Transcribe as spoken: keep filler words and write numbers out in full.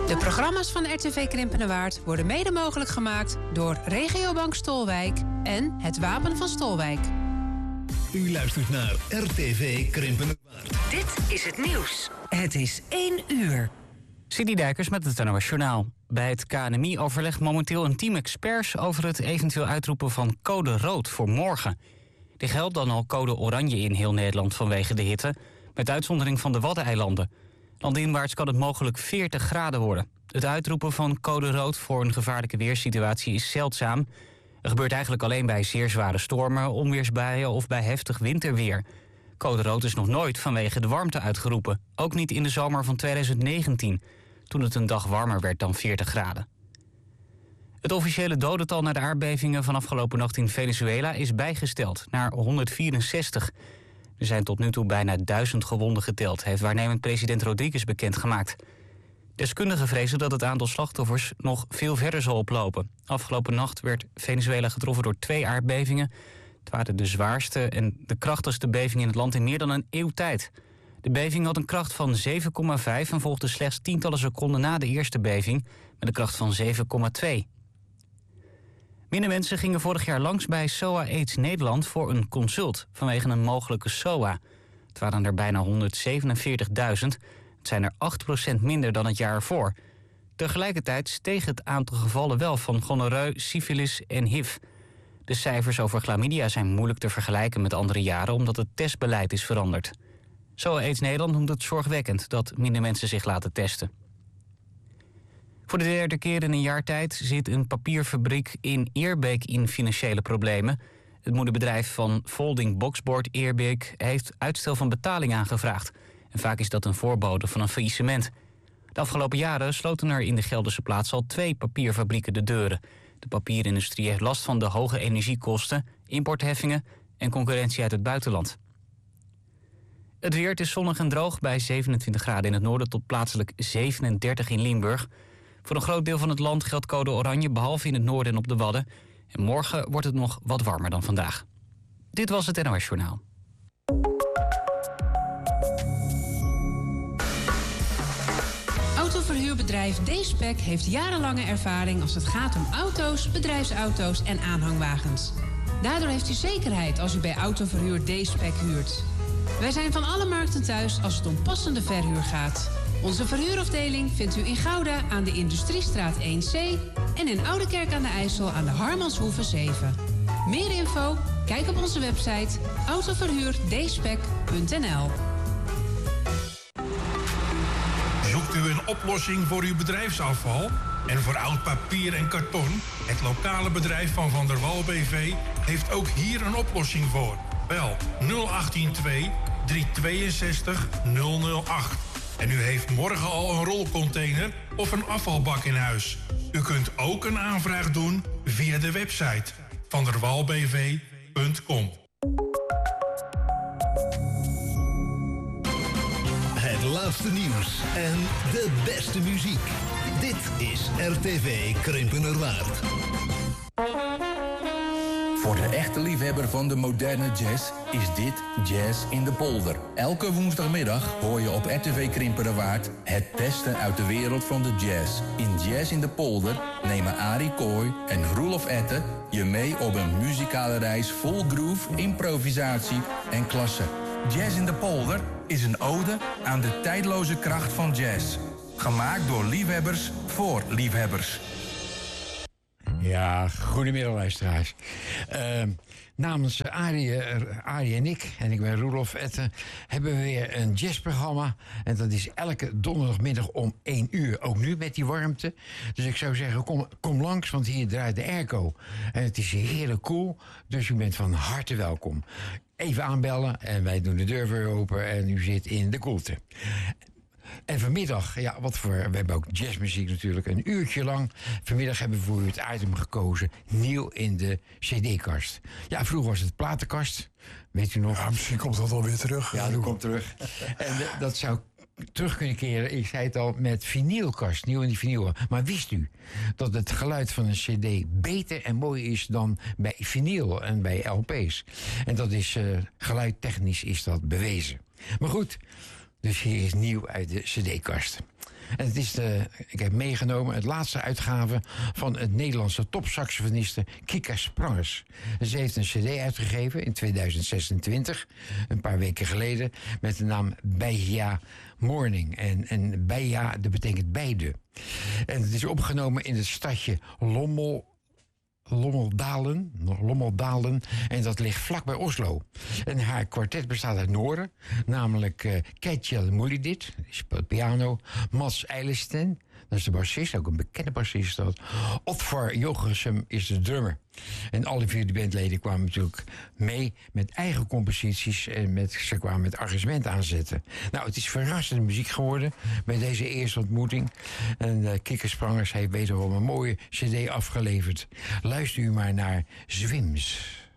De programma's van R T V Krimpenerwaard worden mede mogelijk gemaakt door Regiobank Stolwijk en het Wapen van Stolwijk. U luistert naar R T V Krimpenerwaard. Dit is het nieuws. Het is één uur. Sidney Dijkers met het N O S Journaal. Bij het K N M I overlegt momenteel een team experts over het eventueel uitroepen van code rood voor morgen. Er geldt dan al code oranje in heel Nederland vanwege de hitte, met uitzondering van de Waddeneilanden. Landinwaarts kan het mogelijk veertig graden worden. Het uitroepen van code rood voor een gevaarlijke weerssituatie is zeldzaam. Er gebeurt eigenlijk alleen bij zeer zware stormen, onweersbuien of bij heftig winterweer. Code rood is nog nooit vanwege de warmte uitgeroepen. Ook niet in de zomer van tweeduizend negentien, toen het een dag warmer werd dan veertig graden. Het officiële dodental na de aardbevingen van afgelopen nacht in Venezuela is bijgesteld naar honderdvierenzestig. Er zijn tot nu toe bijna duizend gewonden geteld, heeft waarnemend president Rodriguez bekendgemaakt. Deskundigen vrezen dat het aantal slachtoffers nog veel verder zal oplopen. Afgelopen nacht werd Venezuela getroffen door twee aardbevingen. Het waren de zwaarste en de krachtigste bevingen in het land in meer dan een eeuw tijd. De beving had een kracht van zeven komma vijf en volgde slechts tientallen seconden na de eerste beving met een kracht van zeven komma twee. Minder mensen gingen vorig jaar langs bij S O A AIDS Nederland voor een consult vanwege een mogelijke S O A. Het waren er bijna honderdzevenenveertigduizend. Het zijn er acht procent minder dan het jaar ervoor. Tegelijkertijd steeg het aantal gevallen wel van gonoreu, syfilis en H I V. De cijfers over chlamydia zijn moeilijk te vergelijken met andere jaren omdat het testbeleid is veranderd. S O A AIDS Nederland noemt het zorgwekkend dat minder mensen zich laten testen. Voor de derde keer in een jaar tijd zit een papierfabriek in Eerbeek in financiële problemen. Het moederbedrijf van Folding Boxboard Eerbeek heeft uitstel van betaling aangevraagd. En vaak is dat een voorbode van een faillissement. De afgelopen jaren sloten er in de Gelderse plaats al twee papierfabrieken de deuren. De papierindustrie heeft last van de hoge energiekosten, importheffingen en concurrentie uit het buitenland. Het weer, het is zonnig en droog bij zevenentwintig graden in het noorden tot plaatselijk zevenendertig in Limburg. Voor een groot deel van het land geldt code oranje, behalve in het noorden en op de Wadden. En morgen wordt het nog wat warmer dan vandaag. Dit was het N O S Journaal. Autoverhuurbedrijf D-Spec heeft jarenlange ervaring als het gaat om auto's, bedrijfsauto's en aanhangwagens. Daardoor heeft u zekerheid als u bij Autoverhuur D-Spec huurt. Wij zijn van alle markten thuis als het om passende verhuur gaat. Onze verhuurafdeling vindt u in Gouda aan de Industriestraat één C en in Oudekerk aan de IJssel aan de Harmanshoeve zeven. Meer info? Kijk op onze website autoverhuur d spec punt n l. Zoekt u een oplossing voor uw bedrijfsafval en voor oud papier en karton? Het lokale bedrijf van Van der Wal B V heeft ook hier een oplossing voor. Bel nul achttien twee driehonderdtweeënzestig nul nul acht. En u heeft morgen al een rolcontainer of een afvalbak in huis. U kunt ook een aanvraag doen via de website van der wal b v punt com. Het laatste nieuws en de beste muziek. Dit is R T V Krimpenerwaard. Voor de echte liefhebber van de moderne jazz is dit Jazz in de Polder. Elke woensdagmiddag hoor je op R T V Krimpenerwaard het beste uit de wereld van de jazz. In Jazz in de Polder nemen Arie Kooi en Roelof Etten je mee op een muzikale reis vol groove, improvisatie en klasse. Jazz in de Polder is een ode aan de tijdloze kracht van jazz. Gemaakt door liefhebbers voor liefhebbers. Ja, goedemiddag luisteraars. Uh, namens Arie, uh, Arie en ik, en ik ben Roelof Etten, hebben we weer een jazzprogramma. En dat is elke donderdagmiddag om één uur. Ook nu met die warmte. Dus ik zou zeggen, kom, kom langs, want hier draait de airco. En het is hier heerlijk cool, dus u bent van harte welkom. Even aanbellen en wij doen de deur weer open en u zit in de koelte. En vanmiddag, ja, wat voor, we hebben ook jazzmuziek natuurlijk, een uurtje lang. Vanmiddag hebben we voor u het item gekozen, nieuw in de cd-kast. Ja, vroeger was het platenkast, weet u nog? Ja, misschien komt dat alweer terug. Ja, dat komt terug. En de, dat zou terug kunnen keren, ik zei het al, met vinylkast, nieuw in die vinyl. Maar wist u dat het geluid van een cd beter en mooier is dan bij vinyl en bij L P's? En dat is, uh, geluidtechnisch is dat bewezen. Maar goed, dus hier is nieuw uit de cd-kast. En het is de, ik heb meegenomen het laatste uitgave van het Nederlandse topsaxofoniste Kika Sprangers. Ze heeft een cd uitgegeven in tweeduizend zesentwintig, een paar weken geleden, met de naam Beija Morning. En, en Beija, dat betekent beide. En het is opgenomen in het stadje Lommel. Lommeldalen, Lommeldalen, en dat ligt vlak bij Oslo. En haar kwartet bestaat uit Noorden, namelijk uh, Keitjel Mulidit, die speelt piano, Mats Eilesten, dat is de bassist, ook een bekende bassist dat. Otvar Jochelsum is de drummer. En alle vier de bandleden kwamen natuurlijk mee met eigen composities en met, ze kwamen met arrangementen aanzetten. Nou, het is verrassende muziek geworden bij deze eerste ontmoeting. En uh, Kika Sprangers heeft wederom een mooie cd afgeleverd. Luister u maar naar Zwims.